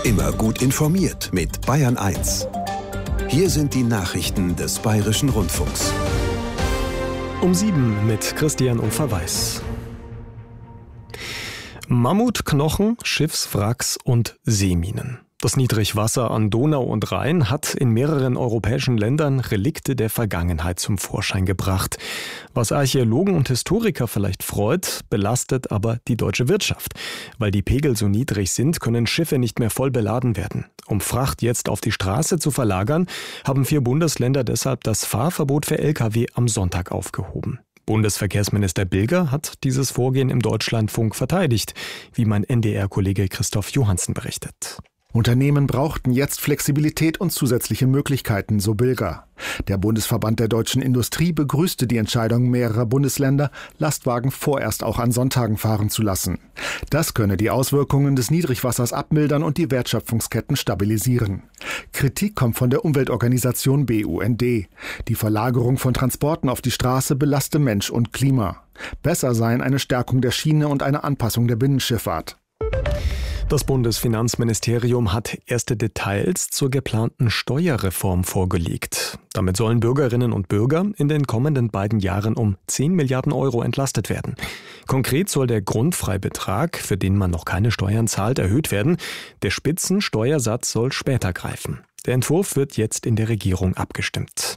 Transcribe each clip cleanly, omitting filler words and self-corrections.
Immer gut informiert mit Bayern 1. Hier sind die Nachrichten des Bayerischen Rundfunks. Um 7 mit Christian Verweis. Mammutknochen, Schiffswracks und Seeminen. Das Niedrigwasser an Donau und Rhein hat in mehreren europäischen Ländern Relikte der Vergangenheit zum Vorschein gebracht. Was Archäologen und Historiker vielleicht freut, belastet aber die deutsche Wirtschaft. Weil die Pegel so niedrig sind, können Schiffe nicht mehr voll beladen werden. Um Fracht jetzt auf die Straße zu verlagern, haben 4 Bundesländer deshalb das Fahrverbot für Lkw am Sonntag aufgehoben. Bundesverkehrsminister Bilger hat dieses Vorgehen im Deutschlandfunk verteidigt, wie mein NDR-Kollege Christoph Johansen berichtet. Unternehmen brauchten jetzt Flexibilität und zusätzliche Möglichkeiten, so Bilger. Der Bundesverband der deutschen Industrie begrüßte die Entscheidung mehrerer Bundesländer, Lastwagen vorerst auch an Sonntagen fahren zu lassen. Das könne die Auswirkungen des Niedrigwassers abmildern und die Wertschöpfungsketten stabilisieren. Kritik kommt von der Umweltorganisation BUND. Die Verlagerung von Transporten auf die Straße belaste Mensch und Klima. Besser seien eine Stärkung der Schiene und eine Anpassung der Binnenschifffahrt. Das Bundesfinanzministerium hat erste Details zur geplanten Steuerreform vorgelegt. Damit sollen Bürgerinnen und Bürger in den kommenden beiden Jahren um 10 Milliarden Euro entlastet werden. Konkret soll der Grundfreibetrag, für den man noch keine Steuern zahlt, erhöht werden. Der Spitzensteuersatz soll später greifen. Der Entwurf wird jetzt in der Regierung abgestimmt.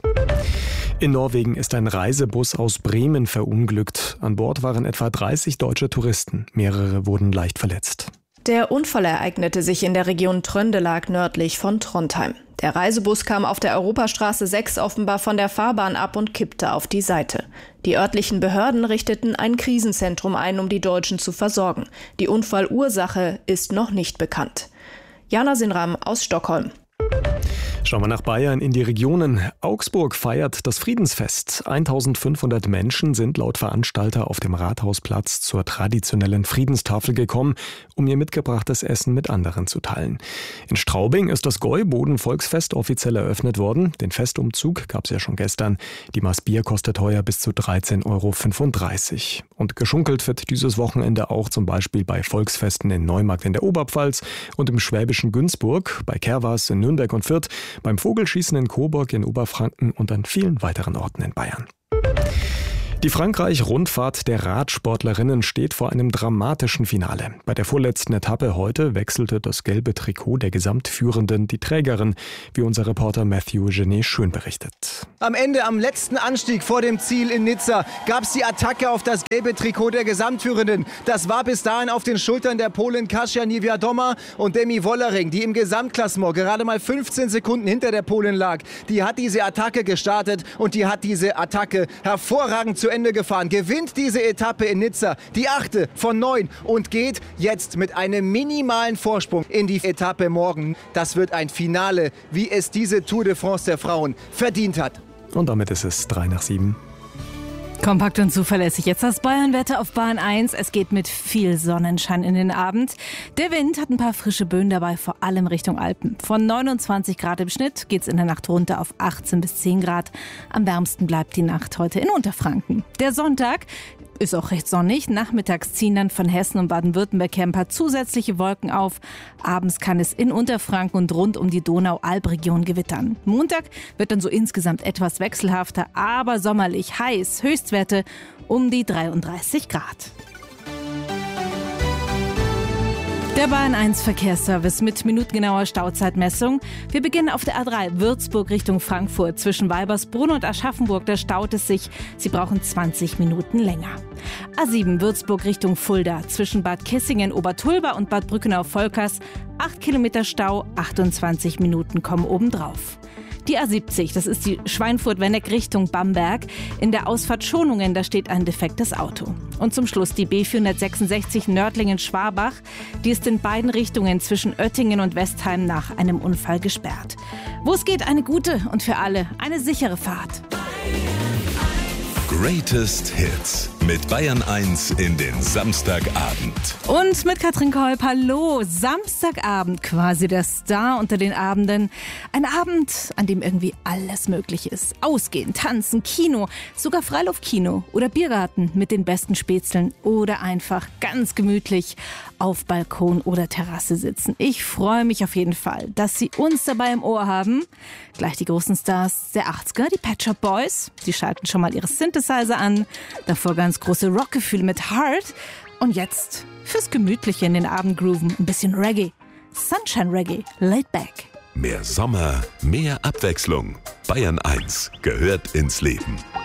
In Norwegen ist ein Reisebus aus Bremen verunglückt. An Bord waren etwa 30 deutsche Touristen. Mehrere wurden leicht verletzt. Der Unfall ereignete sich in der Region Trøndelag nördlich von Trondheim. Der Reisebus kam auf der Europastraße 6 offenbar von der Fahrbahn ab und kippte auf die Seite. Die örtlichen Behörden richteten ein Krisenzentrum ein, um die Deutschen zu versorgen. Die Unfallursache ist noch nicht bekannt. Jana Sinram aus Stockholm. Schauen wir nach Bayern in die Regionen. Augsburg feiert das Friedensfest. 1500 Menschen sind laut Veranstalter auf dem Rathausplatz zur traditionellen Friedenstafel gekommen, um ihr mitgebrachtes Essen mit anderen zu teilen. In Straubing ist das Gäuboden-Volksfest offiziell eröffnet worden. Den Festumzug gab es ja schon gestern. Die Maß Bier kostet heuer bis zu 13,35 €. Und geschunkelt wird dieses Wochenende auch zum Beispiel bei Volksfesten in Neumarkt in der Oberpfalz und im schwäbischen Günzburg, bei Kerwas in Nürnberg und Fürth, beim Vogelschießen in Coburg in Oberfranken und an vielen weiteren Orten in Bayern. Die Frankreich-Rundfahrt der Radsportlerinnen steht vor einem dramatischen Finale. Bei der vorletzten Etappe heute wechselte das gelbe Trikot der Gesamtführenden die Trägerin, wie unser Reporter Matthew Genet schön berichtet. Am Ende, am letzten Anstieg vor dem Ziel in Nizza, gab es die Attacke auf das gelbe Trikot der Gesamtführenden. Das war bis dahin auf den Schultern der Polin Kasia Niewiadoma und Demi Wollering, die im Gesamtklassement gerade mal 15 Sekunden hinter der Polin lag. Die hat diese Attacke gestartet und die hat diese Attacke hervorragend zu Ende gefahren, gewinnt diese Etappe in Nizza, die 8. von 9 und geht jetzt mit einem minimalen Vorsprung in die Etappe morgen. Das wird ein Finale, wie es diese Tour de France der Frauen verdient hat. Und damit ist es 6:03. Kompakt und zuverlässig. Jetzt das Bayernwetter auf Bahn 1. Es geht mit viel Sonnenschein in den Abend. Der Wind hat ein paar frische Böen dabei, vor allem Richtung Alpen. Von 29 Grad im Schnitt geht es in der Nacht runter auf 18 bis 10 Grad. Am wärmsten bleibt die Nacht heute in Unterfranken. Der Sonntag ist auch recht sonnig. Nachmittags ziehen dann von Hessen und Baden-Württemberg her ein paar zusätzliche Wolken auf. Abends kann es in Unterfranken und rund um die Donau-Alb-Region gewittern. Montag wird dann so insgesamt etwas wechselhafter, aber sommerlich heiß. Höchstwerte um die 33 Grad. Der Bahn 1 Verkehrsservice mit minutengenauer Stauzeitmessung. Wir beginnen auf der A3 Würzburg Richtung Frankfurt. Zwischen Weibersbrunn und Aschaffenburg, da staut es sich. Sie brauchen 20 Minuten länger. A7 Würzburg Richtung Fulda. Zwischen Bad Kissingen, Obertulba und Bad Brückenau-Volkers. 8 Kilometer Stau, 28 Minuten kommen obendrauf. Die A70, das ist die Schweinfurt-Wenneck Richtung Bamberg. In der Ausfahrt Schonungen, da steht ein defektes Auto. Und zum Schluss die B466 Nördlingen-Schwabach. Die ist in beiden Richtungen zwischen Oettingen und Westheim nach einem Unfall gesperrt. Wo es geht, eine gute und für alle eine sichere Fahrt. Greatest Hits mit Bayern 1 in den Samstagabend. Und mit Katrin Kolb, hallo. Samstagabend, quasi der Star unter den Abenden. Ein Abend, an dem irgendwie alles möglich ist. Ausgehen, tanzen, Kino, sogar Freiluftkino oder Biergarten mit den besten Spätzlen oder einfach ganz gemütlich auf Balkon oder Terrasse sitzen. Ich freue mich auf jeden Fall, dass Sie uns dabei im Ohr haben. Gleich die großen Stars der 80er, die Pet Shop Boys. Die schalten schon mal ihre Synthesizer an. Davor ganz große Rockgefühle mit Heart. Und jetzt fürs Gemütliche in den Abend grooven. Ein bisschen Reggae. Sunshine Reggae. Laid back. Mehr Sommer, mehr Abwechslung. Bayern 1 gehört ins Leben.